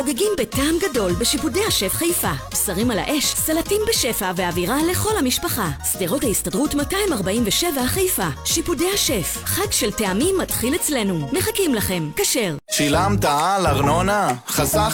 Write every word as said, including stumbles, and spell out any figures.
חוגגים בטעם גדול בשיפודי השף חיפה. בשרים על האש, סלטים בשפע ואווירה לכל המשפחה. שדרות ההסתדרות מאתיים ארבעים ושבע חיפה. שיפודי השף, חג של טעמים מתחיל אצלנו. מחכים לכם, כשר. שילמת על ארנונה? חסכת